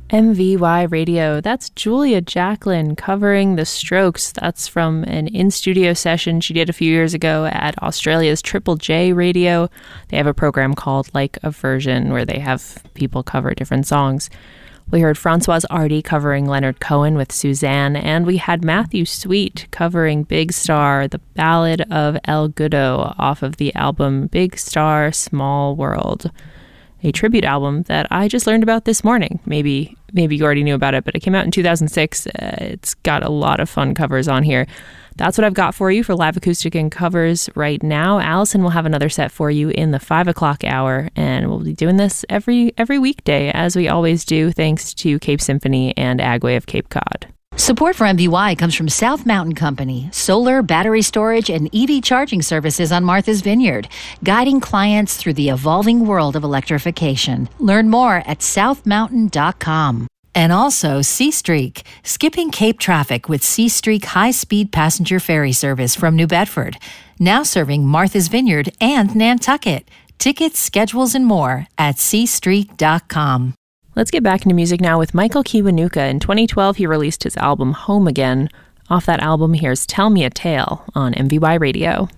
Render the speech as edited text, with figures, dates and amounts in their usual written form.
MVY Radio. That's Julia Jacklin covering The Strokes. That's from an in-studio session she did a few years ago at Australia's Triple J Radio. They have a program called Like a Version where they have people cover different songs. We heard Françoise Hardy covering Leonard Cohen with Suzanne, and we had Matthew Sweet covering Big Star, the Ballad of El Goodo, off of the album Big Star, Small World, a tribute album that I just learned about this morning. Maybe you already knew about it, but it came out in 2006. It's got a lot of fun covers on here. That's what I've got for you for live acoustic and covers right now. Allison will have another set for you in the 5 o'clock hour, and we'll be doing this every weekday, as we always do, thanks to Cape Symphony and Agway of Cape Cod. Support for MVY comes from South Mountain Company, solar, battery storage, and EV charging services on Martha's Vineyard, guiding clients through the evolving world of electrification. Learn more at southmountain.com. And also Seastreak, skipping Cape traffic with Seastreak high-speed passenger ferry service from New Bedford, now serving Martha's Vineyard and Nantucket. Tickets, schedules, and more at seastreak.com. Let's get back into music now with Michael Kiwanuka. In 2012, he released his album Home Again. Off that album, here's Tell Me a Tale on MVY Radio.